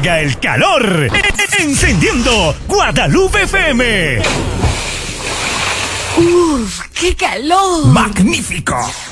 apaga el calor. Encendiendo Guadalupe FM. ¡Uf! ¡Qué calor! ¡Magnífico!